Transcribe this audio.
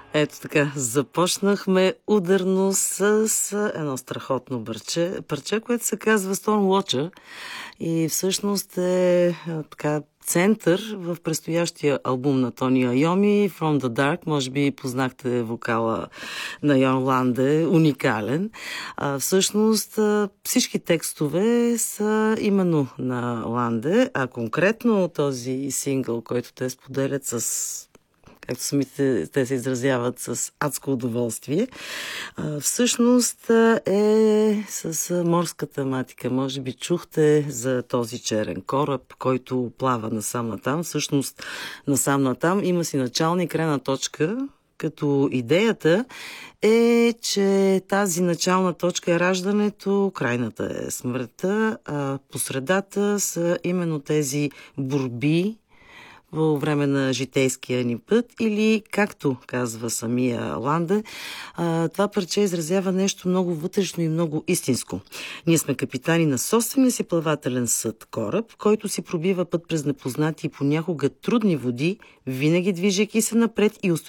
Ето така, започнахме ударно с едно страхотно парче, което се казва Stone Watcher и всъщност е така център в предстоящия албум на Тони Айоми From the Dark. Може би познахте вокала на Йон Ланде, уникален. Всъщност всички текстове са именно на Ланде, а конкретно този сингъл, който те споделят както самите те се изразяват, с адско удоволствие, всъщност е с морска тематика. Може би чухте за този черен кораб, който плава насам натам. Всъщност насам натам има си начална и крайна точка, като идеята е, че тази начална точка е раждането, крайната е смъртта, а по средата са именно тези борби по време на житейския ни път или, както казва самия Ланде, това парче изразява нещо много вътрешно и много истинско. Ние сме капитани на собствения си плавателен съд кораб, който си пробива път през непознати и понякога трудни води, винаги движейки се напред и